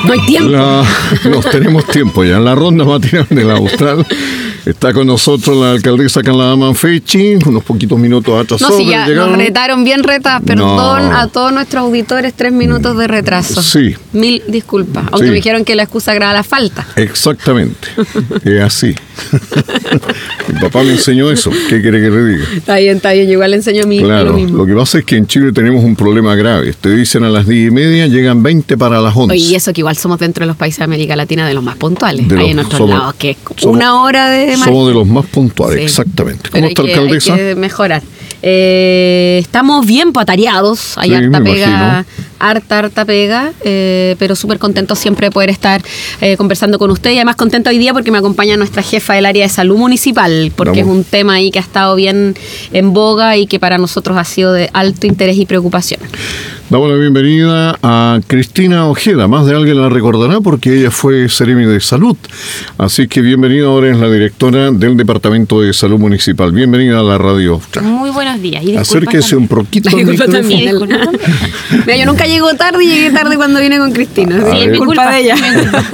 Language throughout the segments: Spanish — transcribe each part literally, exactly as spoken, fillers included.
No hay tiempo. La, nos tenemos tiempo ya. En la ronda matinal de la Austral está con nosotros la alcaldesa Carla Manfrechi, unos poquitos minutos atrasados. No, sí, ya nos retaron bien retadas. Perdón no. a todos nuestros auditores, tres minutos de retraso. Sí. Mil disculpas. Aunque sí. me dijeron que la excusa agrava la falta. Exactamente. Es así. Mi papá me enseñó eso. ¿Qué quiere que le diga? Está bien, está bien. Yo igual le enseño a mí claro, lo mismo. Lo que pasa es que en Chile tenemos un problema grave. Te dicen a las diez y media, llegan veinte para las once. Oye, y eso que igual somos dentro de los países de América Latina de los más puntuales. De Hay los, en otros somos, lados que es somos, una hora de... Somos de los más puntuales, sí. exactamente. Pero ¿Cómo está, hay que, alcaldesa? Hay que mejorar. Eh, estamos bien atareados. Hay sí, harta me pega, imagino. harta, harta pega, eh, pero súper contentos siempre de poder estar eh, conversando con usted y además contento hoy día porque me acompaña nuestra jefa del área de salud municipal, porque Vamos. es un tema ahí que ha estado bien en boga y que para nosotros ha sido de alto interés y preocupación. Damos la bienvenida a Cristina Ojeda. Más de alguien la recordará porque ella fue seremi de salud. Así que bienvenida, ahora es la directora del Departamento de Salud Municipal. Bienvenida a la radio. Muy buenos días. Y acérquese un poquito al micrófono. Mira, yo nunca llego tarde y llegué tarde cuando vine con Cristina. Sí, es mi culpa de ella.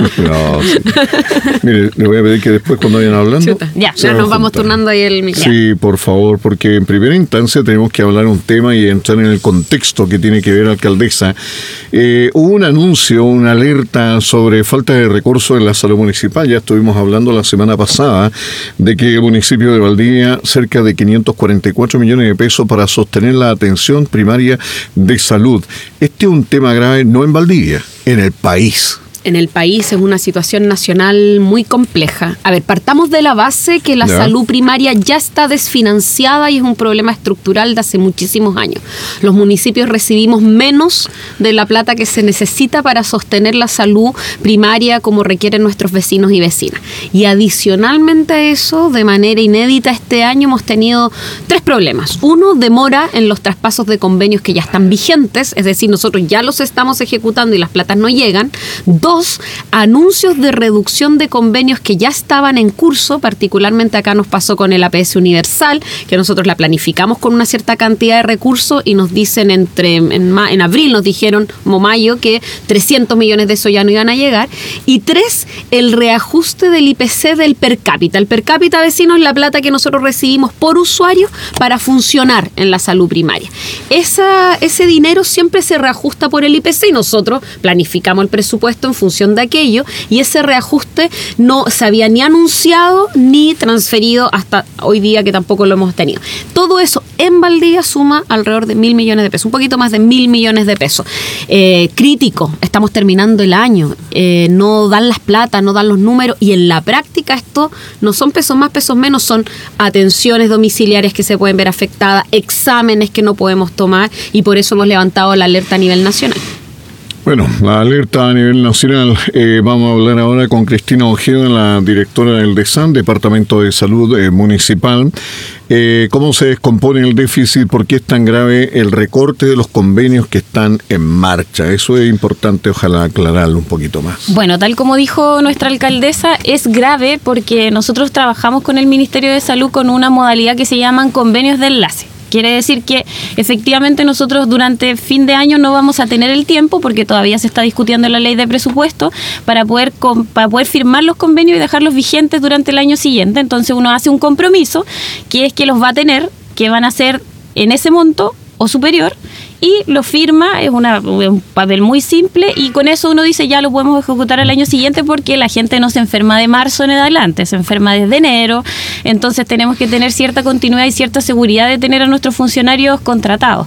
No, sí. Mire, le voy a pedir que después cuando vayan hablando... Chuta. Ya, ya nos vamos turnando ahí el micrófono. Sí, por favor, porque en primera instancia tenemos que hablar un tema y entrar en el contexto que tiene que ver, alcaldesa. Eh, hubo un anuncio, una alerta sobre falta de recursos en la salud municipal. Ya estuvimos hablando la semana pasada de que el municipio de Valdivia cerca de quinientos cuarenta y cuatro millones de pesos para sostener la atención primaria de salud. Este es un tema grave no en Valdivia, en el país. En el país es una situación nacional muy compleja. A ver, partamos de la base que la ya. salud primaria ya está desfinanciada y es un problema estructural de hace muchísimos años. Los municipios recibimos menos de la plata que se necesita para sostener la salud primaria como requieren nuestros vecinos y vecinas. Y adicionalmente a eso, de manera inédita este año hemos tenido tres problemas. Uno, demora en los traspasos de convenios que ya están vigentes, es decir, nosotros ya los estamos ejecutando y las platas no llegan. Dos, Dos, anuncios de reducción de convenios que ya estaban en curso, particularmente acá nos pasó con el A P S Universal, que nosotros la planificamos con una cierta cantidad de recursos y nos dicen entre en, ma, en abril nos dijeron, como mayo, que trescientos millones de eso ya no iban a llegar. Y tres, el reajuste del I P C del per cápita. El per cápita, vecinos, es la plata que nosotros recibimos por usuario para funcionar en la salud primaria. Esa, ese dinero siempre se reajusta por el I P C y nosotros planificamos el presupuesto en función de aquello y ese reajuste no se había ni anunciado ni transferido hasta hoy día, que tampoco lo hemos tenido. Todo eso en Valdivia suma alrededor de mil millones de pesos, un poquito más de mil millones de pesos. Eh, crítico, estamos terminando el año, eh, no dan las platas, no dan los números y en la práctica esto no son pesos más, pesos menos, son atenciones domiciliarias que se pueden ver afectadas, exámenes que no podemos tomar y por eso hemos levantado la alerta a nivel nacional. Bueno, la alerta a nivel nacional. Eh, vamos a hablar ahora con Cristina Ojeda, la directora del DESAN, Departamento de Salud eh, Municipal. Eh, ¿Cómo se descompone el déficit? ¿Por qué es tan grave el recorte de los convenios que están en marcha? Eso es importante, ojalá aclararlo un poquito más. Bueno, tal como dijo nuestra alcaldesa, es grave porque nosotros trabajamos con el Ministerio de Salud con una modalidad que se llaman convenios de enlace. Quiere decir que efectivamente nosotros durante fin de año no vamos a tener el tiempo, porque todavía se está discutiendo la ley de presupuesto, para poder, para poder firmar los convenios y dejarlos vigentes durante el año siguiente. Entonces uno hace un compromiso que es que los va a tener, que van a ser en ese monto o superior, y lo firma, es una, un papel muy simple, y con eso uno dice ya lo podemos ejecutar al año siguiente, porque la gente no se enferma de marzo en adelante, se enferma desde enero, entonces tenemos que tener cierta continuidad y cierta seguridad de tener a nuestros funcionarios contratados.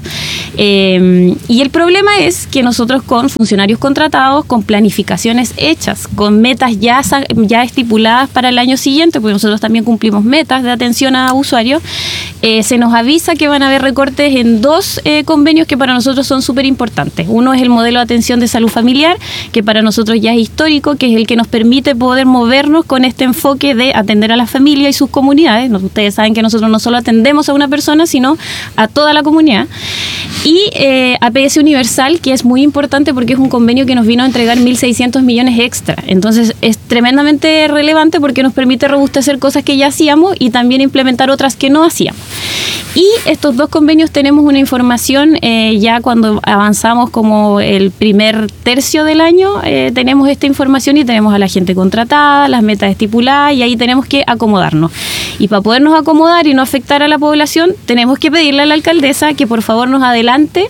Eh, y el problema es que nosotros con funcionarios contratados, con planificaciones hechas, con metas ya, ya estipuladas para el año siguiente, porque nosotros también cumplimos metas de atención a usuarios, eh, se nos avisa que van a haber recortes en dos eh, convenios que para nosotros son súper importantes. Uno es el modelo de atención de salud familiar, que para nosotros ya es histórico, que es el que nos permite poder movernos con este enfoque de atender a la familia y sus comunidades. Ustedes saben que nosotros no solo atendemos a una persona, sino a toda la comunidad. Y eh, A P S Universal, que es muy importante porque es un convenio que nos vino a entregar mil seiscientos millones extra. Entonces es tremendamente relevante porque nos permite robustecer cosas que ya hacíamos y también implementar otras que no hacíamos. Y estos dos convenios tenemos una información eh, eh, ya cuando avanzamos como el primer tercio del año, eh, tenemos esta información y tenemos a la gente contratada, las metas estipuladas, y ahí tenemos que acomodarnos. Y para podernos acomodar y no afectar a la población, tenemos que pedirle a la alcaldesa que por favor nos adelante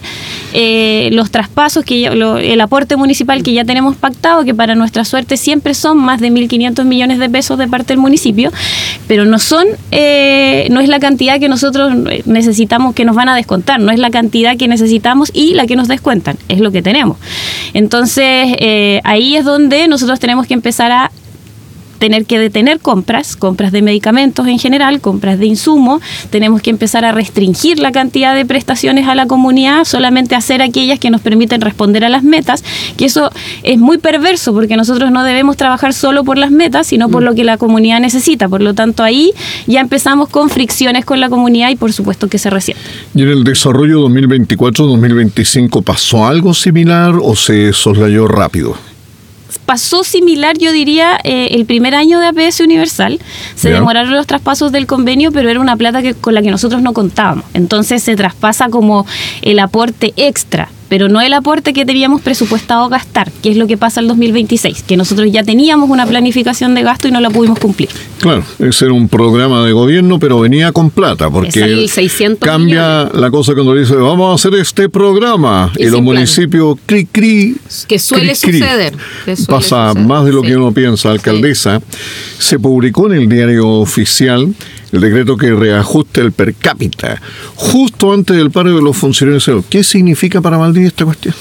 eh, los traspasos, que ya, lo, el aporte municipal que ya tenemos pactado, que para nuestra suerte siempre son más de mil quinientos millones de pesos de parte del municipio, pero no son, eh, no es la cantidad que nosotros necesitamos, que nos van a descontar, no es la cantidad que necesitamos y la que nos descuentan, es lo que tenemos. Entonces, eh, ahí es donde nosotros tenemos que empezar a tener que detener compras, compras de medicamentos en general, compras de insumos, tenemos que empezar a restringir la cantidad de prestaciones a la comunidad, solamente hacer aquellas que nos permiten responder a las metas, que eso es muy perverso porque nosotros no debemos trabajar solo por las metas, sino por lo que la comunidad necesita. Por lo tanto, ahí ya empezamos con fricciones con la comunidad y por supuesto que se resiente. ¿Y en el desarrollo dos mil veinticuatro dos mil veinticinco pasó algo similar o se soslayó rápido? Pasó similar, yo diría, eh, el primer año de A P S Universal. Se yeah. demoraron los traspasos del convenio, pero era una plata que, con la que nosotros no contábamos. Entonces se traspasa como el aporte extra, pero no el aporte que teníamos presupuestado gastar, que es lo que pasa el dos mil veintiséis, que nosotros ya teníamos una planificación de gasto y no la pudimos cumplir. Claro, ese era un programa de gobierno, pero venía con plata, porque cambia millones. La cosa cuando dice, vamos a hacer este programa, y, y los municipios, cri, cri, que suele cri, cri. suceder. Que suele Pasa suceder. más de lo sí. que uno piensa, alcaldesa. Sí. Se publicó en el diario oficial el decreto que reajusta el per cápita, justo antes del paro de los funcionarios. ¿Qué significa para Valdivia esta cuestión?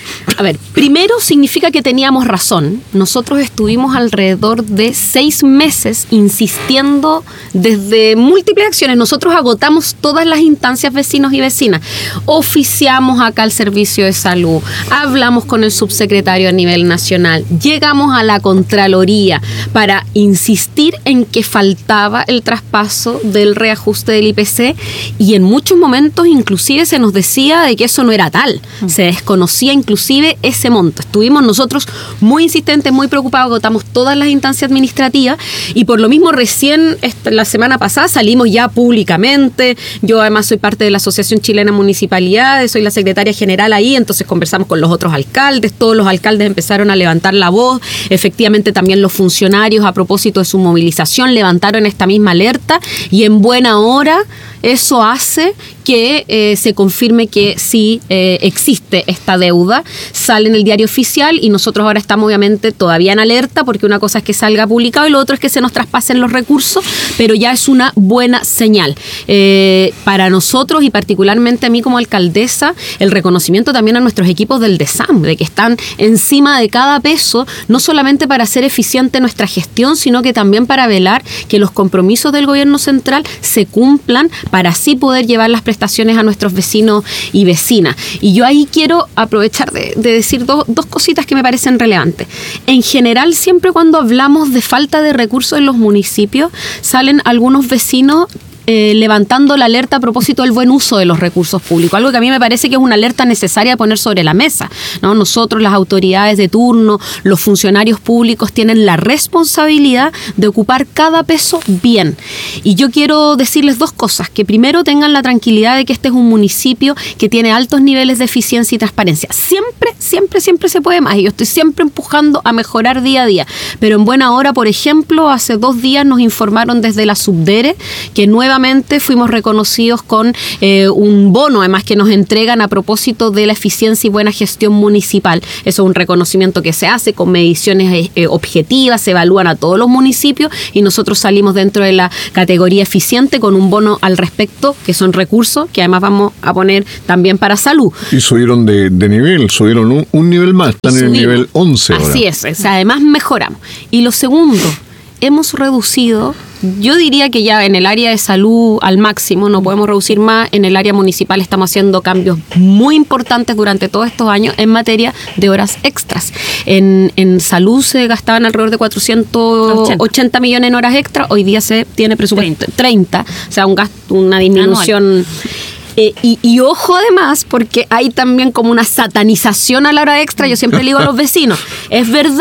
A ver, primero significa que teníamos razón. Nosotros estuvimos alrededor de seis meses insistiendo desde múltiples acciones. Nosotros agotamos todas las instancias vecinos y vecinas. Oficiamos acá al Servicio de Salud, hablamos con el subsecretario a nivel nacional, llegamos a la Contraloría para insistir en que faltaba el traspaso del reajuste del I P C y en muchos momentos inclusive se nos decía de que eso no era tal. Se desconocía inclusive ese monto. Estuvimos nosotros muy insistentes, muy preocupados, agotamos todas las instancias administrativas y por lo mismo recién esta, la semana pasada salimos ya públicamente. Yo además soy parte de la Asociación Chilena de Municipalidades, soy la secretaria general ahí, entonces conversamos con los otros alcaldes, todos los alcaldes empezaron a levantar la voz, efectivamente también los funcionarios a propósito de su movilización levantaron esta misma alerta y en buena hora eso hace que eh, se confirme que sí eh, existe esta deuda. Sale en el diario oficial y nosotros ahora estamos obviamente todavía en alerta porque una cosa es que salga publicado y lo otro es que se nos traspasen los recursos, pero ya es una buena señal. Eh, para nosotros y particularmente a mí como alcaldesa, el reconocimiento también a nuestros equipos del DESAM, de que están encima de cada peso, no solamente para hacer eficiente nuestra gestión, sino que también para velar que los compromisos del gobierno central se cumplan para así poder llevar las prestaciones a nuestros vecinos y vecinas. Y yo ahí quiero aprovechar de, de decir do, dos cositas que me parecen relevantes. En general, siempre cuando hablamos de falta de recursos en los municipios, salen algunos vecinos Eh, levantando la alerta a propósito del buen uso de los recursos públicos, algo que a mí me parece que es una alerta necesaria de poner sobre la mesa, ¿no? Nosotros, las autoridades de turno, los funcionarios públicos tienen la responsabilidad de ocupar cada peso bien. Y yo quiero decirles dos cosas, que primero tengan la tranquilidad de que este es un municipio que tiene altos niveles de eficiencia y transparencia. Siempre, siempre, siempre se puede más y yo estoy siempre empujando a mejorar día a día, pero en buena hora, por ejemplo, hace dos días nos informaron desde la Subdere que nuevamente fuimos reconocidos con eh, un bono, además que nos entregan a propósito de la eficiencia y buena gestión municipal. Eso es un reconocimiento que se hace con mediciones eh, objetivas, se evalúan a todos los municipios y nosotros salimos dentro de la categoría eficiente con un bono al respecto, que son recursos que además vamos a poner también para salud. Y subieron de, de nivel, subieron un, un nivel más, están en el nivel once ahora. Así es, o sea, además mejoramos. Y lo segundo, hemos reducido, yo diría que ya en el área de salud al máximo, no podemos reducir más. En el área municipal estamos haciendo cambios muy importantes durante todos estos años en materia de horas extras. En, en salud se gastaban alrededor de cuatrocientos ochenta millones en horas extras, hoy día se tiene presupuesto treinta, o sea, un gasto, una disminución anual. Eh, y, y ojo además, porque hay también como una satanización a la hora extra. Yo siempre le digo a los vecinos, es verdad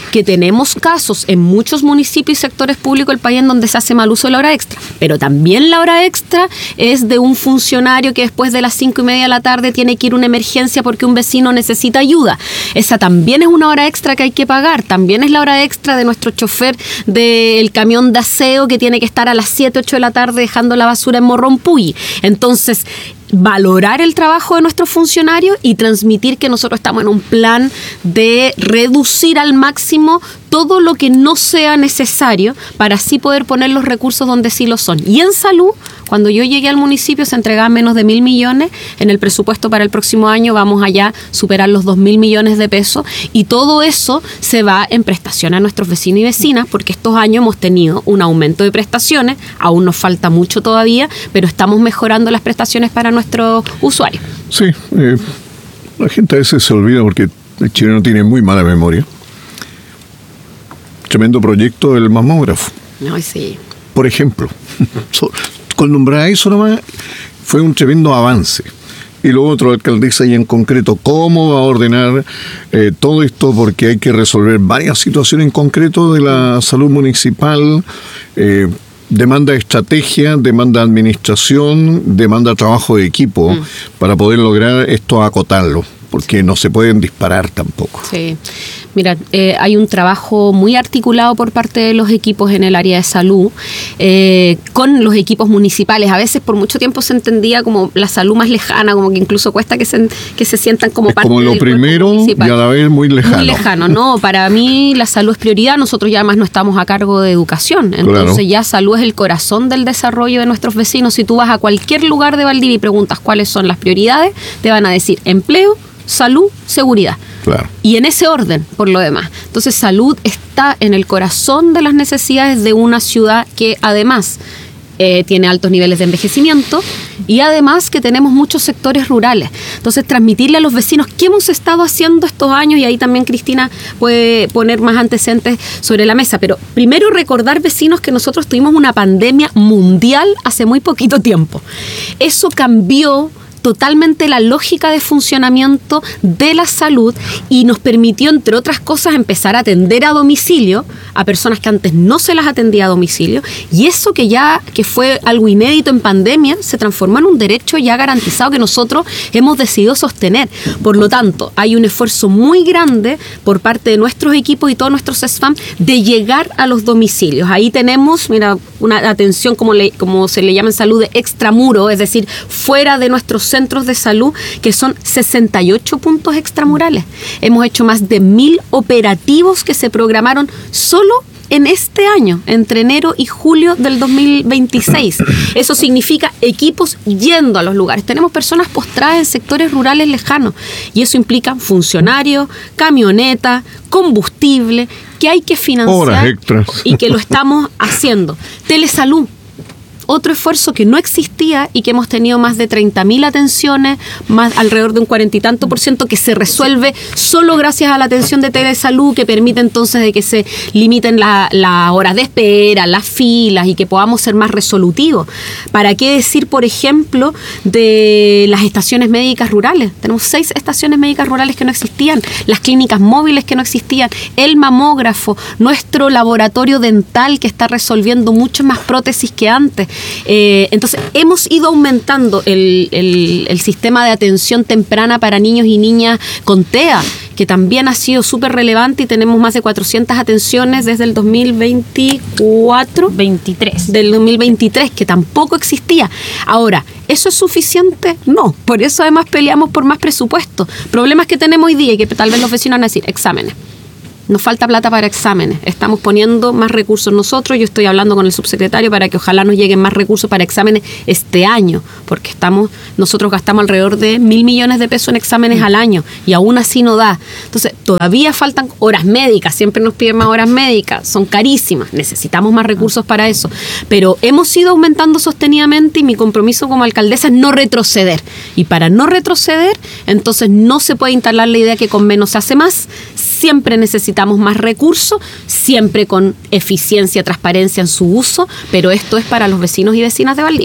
que tenemos casos en muchos municipios y sectores públicos del país en donde se hace mal uso de la hora extra, pero también la hora extra es de un funcionario que después de las cinco y media de la tarde tiene que ir a una emergencia porque un vecino necesita ayuda. Esa también es una hora extra que hay que pagar, también es la hora extra de nuestro chofer del camión de aseo que tiene que estar a las siete, ocho de la tarde dejando la basura en Morrompui. Entonces, valorar el trabajo de nuestros funcionarios y transmitir que nosotros estamos en un plan de reducir al máximo todo lo que no sea necesario para así poder poner los recursos donde sí lo son. Y en salud, cuando yo llegué al municipio se entregaban menos de mil millones, en el presupuesto para el próximo año vamos allá a superar los dos mil millones de pesos y todo eso se va en prestación a nuestros vecinos y vecinas porque estos años hemos tenido un aumento de prestaciones, aún nos falta mucho todavía, pero estamos mejorando las prestaciones para nuestros usuarios. Sí, eh, la gente a veces se olvida porque el chileno tiene muy mala memoria. Tremendo proyecto del mamógrafo. Ay, sí. Por ejemplo, con nombrar eso nomás fue un tremendo avance. Y luego otro, alcaldesa, y en concreto, ¿cómo va a ordenar eh, todo esto? Porque hay que resolver varias situaciones en concreto de la salud municipal. Eh, demanda estrategia, demanda administración, demanda trabajo de equipo mm. para poder lograr esto, acotarlo. Porque no se pueden disparar tampoco. Sí. Mira, eh, hay un trabajo muy articulado por parte de los equipos en el área de salud eh, con los equipos municipales. A veces por mucho tiempo se entendía como la salud más lejana, como que incluso cuesta que se, que se sientan como es parte como lo del primero y a la vez muy lejano. Muy lejano, no. Para mí la salud es prioridad. Nosotros ya además no estamos a cargo de educación. Entonces claro. Ya salud es el corazón del desarrollo de nuestros vecinos. Si tú vas a cualquier lugar de Valdivia y preguntas cuáles son las prioridades, te van a decir empleo, salud, seguridad. Claro. Y en ese orden, por lo demás. Entonces, salud está en el corazón de las necesidades de una ciudad que además eh, tiene altos niveles de envejecimiento y además que tenemos muchos sectores rurales. Entonces, transmitirle a los vecinos qué hemos estado haciendo estos años, y ahí también Cristina puede poner más antecedentes sobre la mesa. Pero primero recordar, vecinos, que nosotros tuvimos una pandemia mundial hace muy poquito tiempo. Eso cambió totalmente la lógica de funcionamiento de la salud y nos permitió, entre otras cosas, empezar a atender a domicilio a personas que antes no se las atendía a domicilio, y eso que ya que fue algo inédito en pandemia se transformó en un derecho ya garantizado que nosotros hemos decidido sostener. Por lo tanto, hay un esfuerzo muy grande por parte de nuestros equipos y todos nuestros S F A M de llegar a los domicilios. Ahí tenemos, mira, una atención como, le, como se le llama en salud de extramuro, es decir, fuera de nuestros centros de salud, que son sesenta y ocho puntos extramurales. Hemos hecho más de mil operativos que se programaron solo en este año, entre enero y julio del dos mil veintiséis. Eso significa equipos yendo a los lugares. Tenemos personas postradas en sectores rurales lejanos y eso implica funcionarios, camioneta, combustible, que hay que financiar. Horas extras. Y que lo estamos haciendo. Telesalud. Otro esfuerzo que no existía y que hemos tenido más de treinta mil atenciones, más alrededor de un cuarenta y tanto por ciento que se resuelve solo gracias a la atención de telesalud, que permite entonces de que se limiten las la horas de espera, las filas y que podamos ser más resolutivos. ¿Para qué decir, por ejemplo, de las estaciones médicas rurales? Tenemos seis estaciones médicas rurales que no existían, las clínicas móviles que no existían, el mamógrafo, nuestro laboratorio dental que está resolviendo muchas más prótesis que antes. Eh, entonces hemos ido aumentando el, el, el sistema de atención temprana para niños y niñas con T E A, que también ha sido súper relevante, y tenemos más de cuatrocientas atenciones desde el dos mil veinticuatro, veintitrés. Del dos mil veintitrés, que tampoco existía. Ahora, ¿eso es suficiente? No. Por eso además peleamos por más presupuesto. Problemas que tenemos hoy día y que tal vez los vecinos van a decir, exámenes. Nos falta plata para exámenes. Estamos poniendo más recursos nosotros. Yo estoy hablando con el subsecretario para que ojalá nos lleguen más recursos para exámenes este año, porque estamos nosotros gastamos alrededor de mil millones de pesos en exámenes al año y aún así no da. Entonces, todavía faltan horas médicas. Siempre nos piden más horas médicas. Son carísimas. Necesitamos más recursos para eso. Pero hemos ido aumentando sostenidamente y mi compromiso como alcaldesa es no retroceder. Y para no retroceder, entonces no se puede instalar la idea que con menos se hace más. Siempre necesitamos más recursos, siempre con eficiencia, transparencia en su uso, pero esto es para los vecinos y vecinas de Valdivia.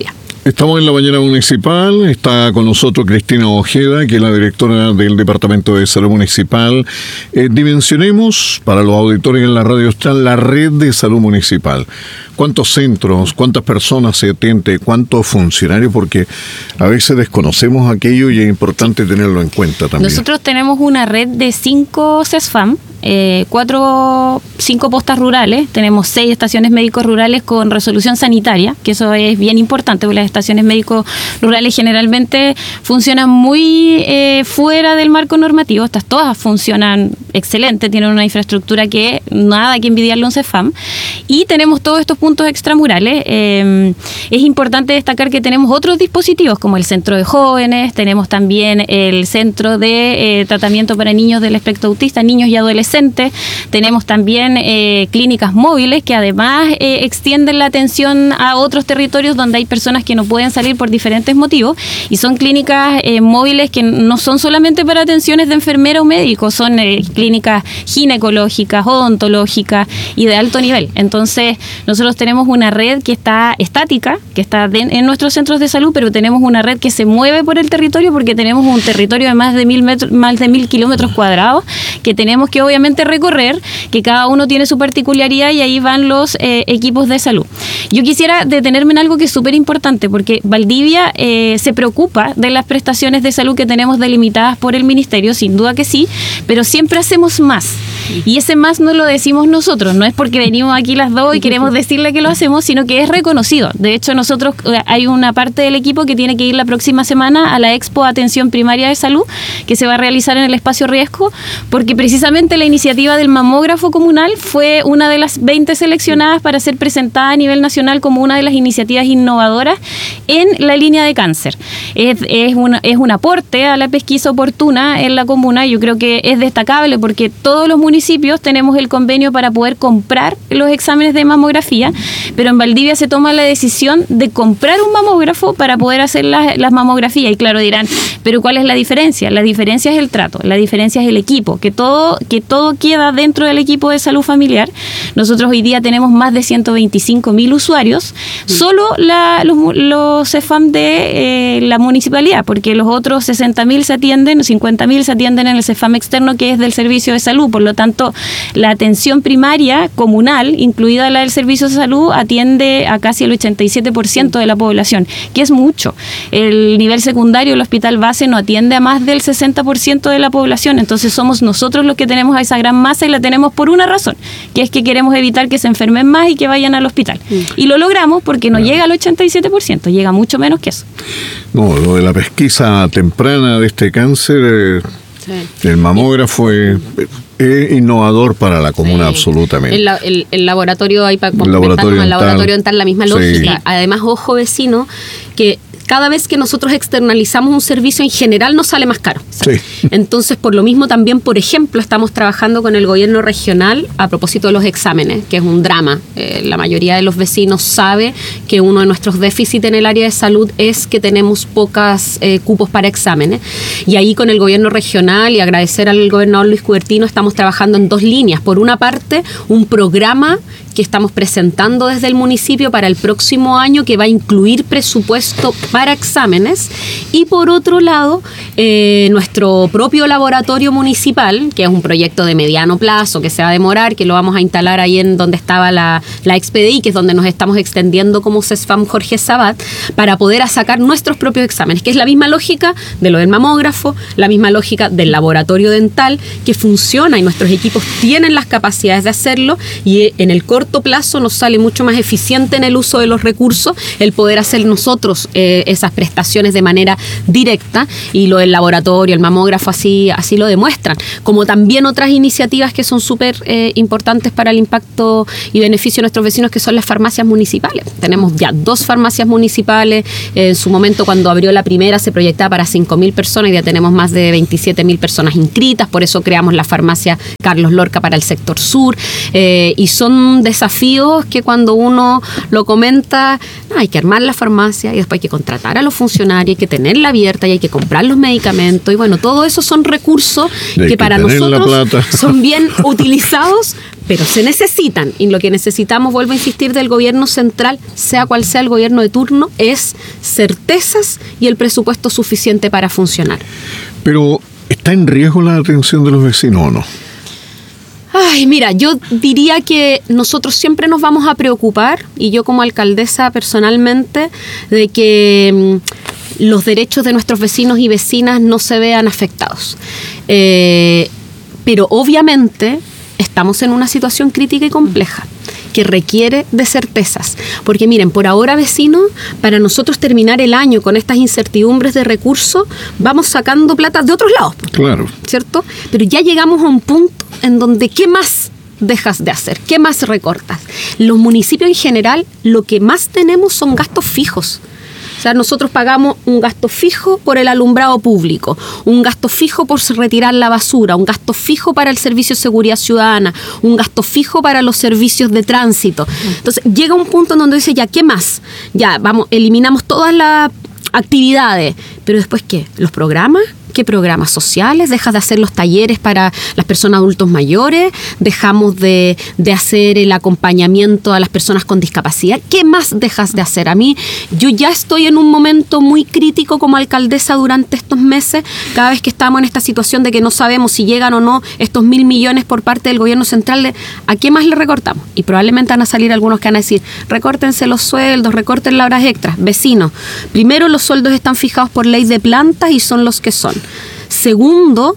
Estamos en la mañana municipal, está con nosotros Cristina Ojeda, que es la directora del Departamento de Salud Municipal. Eh, dimensionemos para los auditores en la radio está la red de salud municipal. ¿Cuántos centros, cuántas personas se atiende, cuántos funcionarios? Porque a veces desconocemos aquello y es importante tenerlo en cuenta también. Nosotros tenemos una red de cinco CESFAM, eh, cuatro, cinco postas rurales, tenemos seis estaciones médicos rurales con resolución sanitaria, que eso es bien importante, porque las estaciones médicos rurales generalmente funcionan muy eh, fuera del marco normativo. Estas todas funcionan excelente, tienen una infraestructura que nada que envidiarle a un CESFAM. Y tenemos todos estos puntos extramurales. Eh, es importante destacar que tenemos otros dispositivos, como el centro de jóvenes, tenemos también el centro de eh, tratamiento para niños del espectro autista, niños y adolescentes. Tenemos también eh, clínicas móviles que además eh, extienden la atención a otros territorios donde hay personas que no pueden salir por diferentes motivos, y son clínicas eh, móviles que no son solamente para atenciones de enfermera o médico, son eh, clínicas ginecológicas, odontológicas y de alto nivel. Entonces nosotros tenemos una red que está estática, que está de, en nuestros centros de salud, pero tenemos una red que se mueve por el territorio, porque tenemos un territorio de más de mil metros, más de mil kilómetros cuadrados que tenemos que obviamente recorrer, que cada uno tiene su particularidad, y ahí van los eh, equipos de salud. Yo quisiera detenerme en algo que es súper importante, porque Valdivia eh, se preocupa de las prestaciones de salud que tenemos delimitadas por el Ministerio, sin duda que sí, pero siempre hacemos más. Y ese más no lo decimos nosotros, no es porque venimos aquí las dos y queremos decirle que lo hacemos, sino que es reconocido. De hecho, nosotros, hay una parte del equipo que tiene que ir la próxima semana a la Expo Atención Primaria de Salud, que se va a realizar en el Espacio Riesgo, porque precisamente la iniciativa del mamógrafo comunal fue una de las veinte seleccionadas para ser presentada a nivel nacional como una de las iniciativas innovadoras en la línea de cáncer. Es, es, una, es un aporte a la pesquisa oportuna en la comuna. Yo creo que es destacable porque todos los municipios tenemos el convenio para poder comprar los exámenes de mamografía, pero en Valdivia se toma la decisión de comprar un mamógrafo para poder hacer las, las mamografías. Y claro, dirán, pero ¿cuál es la diferencia? La diferencia es el trato, la diferencia es el equipo, que todo, que todo queda dentro del equipo de salud familiar. Nosotros hoy día tenemos más de ciento veinticinco mil usuarios, sí. Solo la, los, los CESFAM de eh, la municipalidad, porque los otros sesenta mil se atienden, cincuenta mil se atienden en el CESFAM externo, que es del servicio de salud. Por lo tanto, la atención primaria comunal, incluida la del servicio de salud, atiende a casi el ochenta y siete por ciento de la población, que es mucho. El nivel secundario, el hospital base, no atiende a más del sesenta por ciento de la población. Entonces somos nosotros los que tenemos a esa gran masa, y la tenemos por una razón, que es que queremos evitar que se enfermen más y que vayan al hospital. Sí. Y lo logramos porque no llega al ochenta y siete por ciento, llega mucho menos que eso. No, lo de la pesquisa temprana de este cáncer, eh, sí. El mamógrafo es, es innovador para la comuna, sí. Absolutamente. El, el, el laboratorio, ahí para complementar, el laboratorio, el laboratorio dental, la misma lógica. Sí. Además, ojo vecino, que cada vez que nosotros externalizamos un servicio, en general nos sale más caro. Sí. Entonces, por lo mismo también, por ejemplo, estamos trabajando con el gobierno regional a propósito de los exámenes, que es un drama. Eh, la mayoría de los vecinos sabe que uno de nuestros déficits en el área de salud es que tenemos pocas eh, cupos para exámenes. Y ahí con el gobierno regional, y agradecer al gobernador Luis Cubertino, estamos trabajando en dos líneas. Por una parte, un programa que estamos presentando desde el municipio para el próximo año, que va a incluir presupuesto para exámenes, y por otro lado eh, nuestro propio laboratorio municipal, que es un proyecto de mediano plazo que se va a demorar, que lo vamos a instalar ahí en donde estaba la, la ex P D I, que es donde nos estamos extendiendo como CESFAM Jorge Sabat, para poder sacar nuestros propios exámenes, que es la misma lógica de lo del mamógrafo, la misma lógica del laboratorio dental, que funciona y nuestros equipos tienen las capacidades de hacerlo, y en el corto plazo nos sale mucho más eficiente en el uso de los recursos el poder hacer nosotros eh, esas prestaciones de manera directa, y lo del laboratorio, el mamógrafo, así, así lo demuestran, como también otras iniciativas que son súper eh, importantes para el impacto y beneficio de nuestros vecinos, que son las farmacias municipales. Tenemos ya dos farmacias municipales. Eh, en su momento, cuando abrió la primera, se proyectaba para cinco mil personas, y ya tenemos más de veintisiete mil personas inscritas. Por eso creamos la farmacia Carlos Lorca para el sector sur, eh, y son desafíos que cuando uno lo comenta, no, hay que armar la farmacia, y después hay que contratar a los funcionarios, hay que tenerla abierta, y hay que comprar los medicamentos, y bueno, todo eso son recursos que para nosotros son bien utilizados, pero se necesitan, y lo que necesitamos, vuelvo a insistir, del gobierno central, sea cual sea el gobierno de turno, es certezas y el presupuesto suficiente para funcionar. Pero, ¿está en riesgo la atención de los vecinos o no? Ay, mira, yo diría que nosotros siempre nos vamos a preocupar, y yo como alcaldesa personalmente, de que mmm, los derechos de nuestros vecinos y vecinas no se vean afectados. Eh, pero obviamente estamos en una situación crítica y compleja que requiere de certezas. Porque miren, por ahora, vecinos, para nosotros terminar el año con estas incertidumbres de recursos, vamos sacando plata de otros lados. Claro. ¿Cierto? Pero ya llegamos a un punto en donde ¿qué más dejas de hacer? ¿Qué más recortas? Los municipios en general, lo que más tenemos son gastos fijos. O sea, nosotros pagamos un gasto fijo por el alumbrado público, un gasto fijo por retirar la basura, un gasto fijo para el servicio de seguridad ciudadana, un gasto fijo para los servicios de tránsito. Entonces, llega un punto en donde dice, ya, ¿qué más? Ya, vamos, eliminamos todas las actividades, pero después, ¿qué? ¿Los programas? ¿Qué programas sociales? ¿Dejas de hacer los talleres para las personas adultos mayores? ¿Dejamos de, de hacer el acompañamiento a las personas con discapacidad? ¿Qué más dejas de hacer? A mí, yo ya estoy en un momento muy crítico como alcaldesa durante estos meses, cada vez que estamos en esta situación de que no sabemos si llegan o no estos mil millones por parte del gobierno central, de, ¿a qué más le recortamos? Y probablemente van a salir algunos que van a decir, recórtense los sueldos, recorten las horas extras. Vecinos, primero, los sueldos están fijados por ley de plantas y son los que son. Segundo,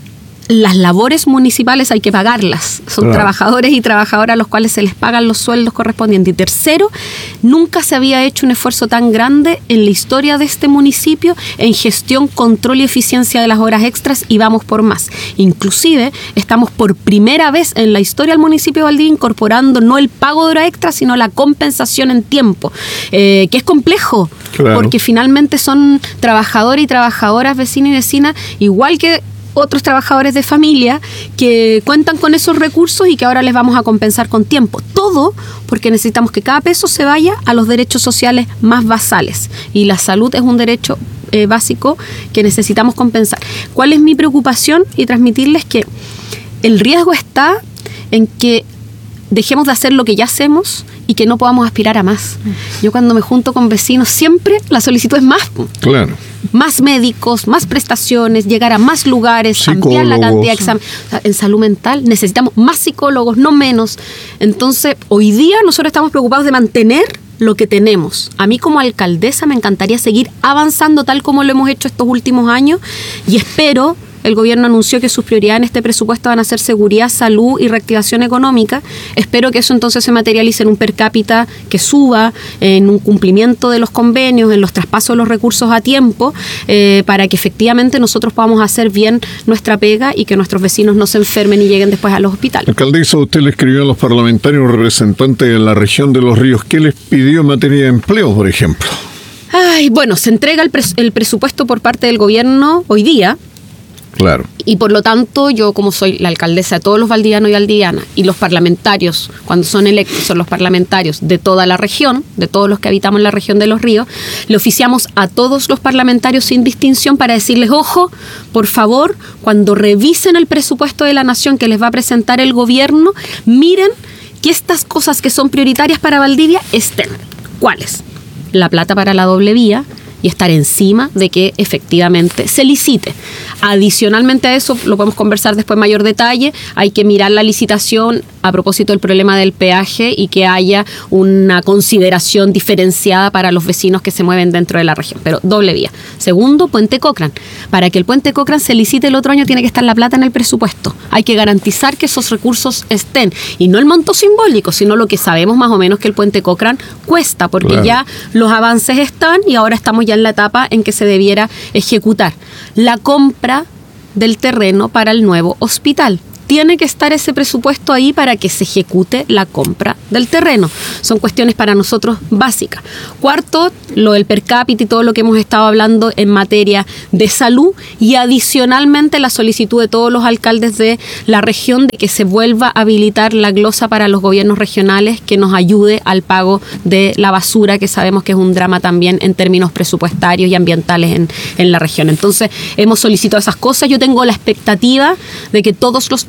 las labores municipales hay que pagarlas. Son claro. trabajadores y trabajadoras a los cuales se les pagan los sueldos correspondientes. Y tercero, nunca se había hecho un esfuerzo tan grande en la historia de este municipio en gestión, control y eficiencia de las horas extras, y vamos por más. Inclusive, estamos por primera vez en la historia del municipio de Valdivia incorporando no el pago de hora extra, sino la compensación en tiempo, eh, que es complejo, claro. porque finalmente son trabajadores y trabajadoras, vecinos y vecinas, igual que otros trabajadores de familia que cuentan con esos recursos y que ahora les vamos a compensar con tiempo. Todo porque necesitamos que cada peso se vaya a los derechos sociales más basales. Y la salud es un derecho eh, básico que necesitamos compensar. ¿Cuál es mi preocupación? Y transmitirles que el riesgo está en que dejemos de hacer lo que ya hacemos y que no podamos aspirar a más. Yo cuando me junto con vecinos, siempre la solicitud es más. Claro. Más médicos, más prestaciones, llegar a más lugares, psicólogos. Ampliar la cantidad de exámenes. O sea, en salud mental necesitamos más psicólogos, no menos. Entonces, hoy día nosotros estamos preocupados de mantener lo que tenemos. A mí como alcaldesa me encantaría seguir avanzando tal como lo hemos hecho estos últimos años, y espero. El gobierno anunció que sus prioridades en este presupuesto van a ser seguridad, salud y reactivación económica. Espero que eso entonces se materialice en un per cápita que suba, en un cumplimiento de los convenios, en los traspasos de los recursos a tiempo, eh, para que efectivamente nosotros podamos hacer bien nuestra pega y que nuestros vecinos no se enfermen y lleguen después a los hospitales. Alcaldesa, usted le escribió a los parlamentarios representantes de la región de Los Ríos. ¿Qué les pidió en materia de empleo, por ejemplo? Ay, bueno, se entrega el, pres- el presupuesto por parte del gobierno hoy día. Claro. Y por lo tanto, yo como soy la alcaldesa de todos los valdivianos y valdivianas, y los parlamentarios, cuando son electos, son los parlamentarios de toda la región, de todos los que habitamos en la región de Los Ríos, le oficiamos a todos los parlamentarios sin distinción para decirles, ojo, por favor, cuando revisen el presupuesto de la nación que les va a presentar el gobierno, miren que estas cosas que son prioritarias para Valdivia estén. ¿Cuáles? La plata para la doble vía, y estar encima de que efectivamente se licite. Adicionalmente a eso, lo podemos conversar después en mayor detalle, hay que mirar la licitación a propósito del problema del peaje y que haya una consideración diferenciada para los vecinos que se mueven dentro de la región, pero doble vía. Segundo, Puente Cochrane. Para que el Puente Cochrane se licite el otro año tiene que estar la plata en el presupuesto. Hay que garantizar que esos recursos estén, y no el monto simbólico, sino lo que sabemos más o menos que el Puente Cochrane cuesta, porque claro. ya los avances están y ahora estamos ya en la etapa en que se debiera ejecutar la compra del terreno para el nuevo hospital. Tiene que estar ese presupuesto ahí para que se ejecute la compra del terreno. Son cuestiones para nosotros básicas. Cuarto, lo del per cápita y todo lo que hemos estado hablando en materia de salud, y adicionalmente la solicitud de todos los alcaldes de la región de que se vuelva a habilitar la glosa para los gobiernos regionales que nos ayude al pago de la basura, que sabemos que es un drama también en términos presupuestarios y ambientales en, en la región. Entonces, hemos solicitado esas cosas. Yo tengo la expectativa de que todos los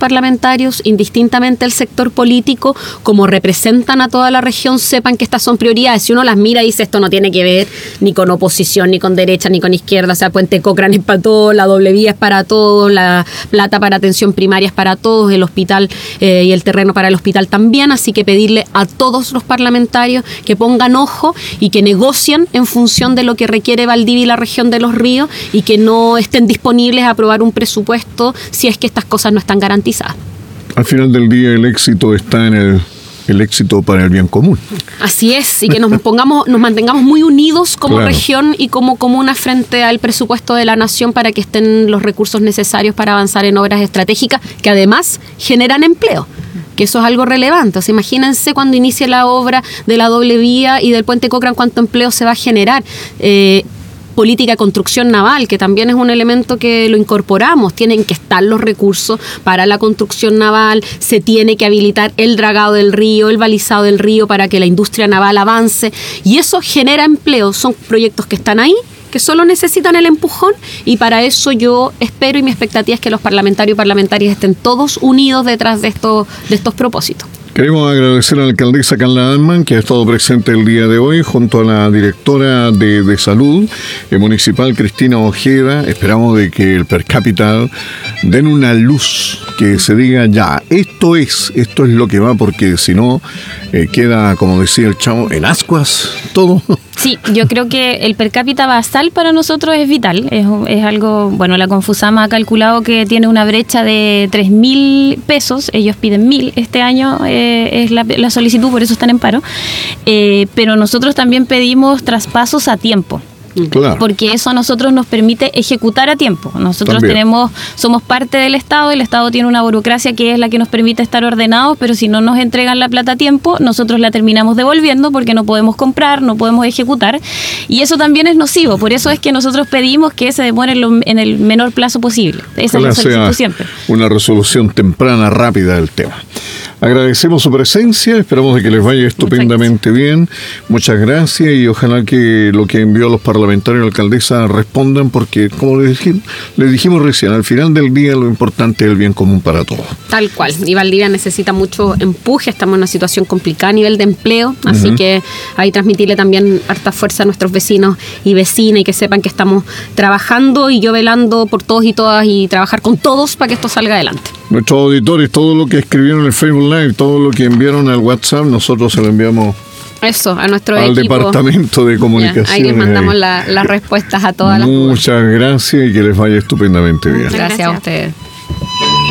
parlamentarios, indistintamente el sector político, como representan a toda la región, sepan que estas son prioridades. Si uno las mira y dice, esto no tiene que ver ni con oposición, ni con derecha, ni con izquierda, o sea, Puente Cochrane es para todos, la doble vía es para todos, la plata para atención primaria es para todos, el hospital eh, y el terreno para el hospital también, así que pedirle a todos los parlamentarios que pongan ojo y que negocien en función de lo que requiere Valdivia y la región de Los Ríos, y que no estén disponibles a aprobar un presupuesto si es que estas cosas no están garantizadas. Al final del día el éxito está en el, el éxito para el bien común. Así es, y que nos pongamos, nos mantengamos muy unidos como Claro. región y como comuna frente al presupuesto de la nación para que estén los recursos necesarios para avanzar en obras estratégicas que además generan empleo, que eso es algo relevante. O sea, imagínense cuando inicie la obra de la doble vía y del Puente Cochrane, cuánto empleo se va a generar. Eh, política de construcción naval, que también es un elemento que lo incorporamos. Tienen que estar los recursos para la construcción naval, se tiene que habilitar el dragado del río, el balizado del río para que la industria naval avance, y eso genera empleo. Son proyectos que están ahí, que solo necesitan el empujón, y para eso yo espero, y mi expectativa es que los parlamentarios y parlamentarias estén todos unidos detrás de estos, de estos propósitos. Queremos agradecer a la alcaldesa Carla Altman, que ha estado presente el día de hoy, junto a la directora de, de Salud eh, Municipal, Cristina Ojeda. Esperamos de que el per cápita den una luz, que se diga ya, esto es, esto es lo que va, porque si no, eh, queda, como decía el chavo, en ascuas todo. Sí, yo creo que el per cápita basal para nosotros es vital. Es, es algo, bueno, la Confusama ha calculado que tiene una brecha de tres mil pesos. Ellos piden mil este año, eh, es la, la solicitud, por eso están en paro. Eh, pero nosotros también pedimos traspasos a tiempo. Claro. Porque eso a nosotros nos permite ejecutar a tiempo. Nosotros También. tenemos, somos parte del Estado, el Estado tiene una burocracia que es la que nos permite estar ordenados, pero si no nos entregan la plata a tiempo, nosotros la terminamos devolviendo porque no podemos comprar, no podemos ejecutar, y eso también es nocivo. Por eso es que nosotros pedimos que se demore en, lo, en el menor plazo posible. Esa Ojalá es la solicitud sea siempre. una resolución temprana, rápida del tema. Agradecemos su presencia, esperamos de que les vaya estupendamente bien. Muchas gracias, y ojalá que lo que envió a los parlamentarios y la alcaldesa respondan, porque como les dijimos, les dijimos recién, al final del día lo importante es el bien común para todos. Tal cual, y Valdivia necesita mucho empuje, estamos en una situación complicada a nivel de empleo, así uh-huh. que ahí transmitirle también harta fuerza a nuestros vecinos y vecinas, y que sepan que estamos trabajando y yo velando por todos y todas, y trabajar con todos para que esto salga adelante. Nuestros auditores, todo lo que escribieron en el Facebook Live, todo lo que enviaron al WhatsApp, nosotros se lo enviamos Eso, a nuestro al equipo. Departamento de Comunicaciones. Ya, ahí les mandamos la, las respuestas a todas las dudas. Muchas gracias y que les vaya estupendamente bien. Gracias, gracias a ustedes.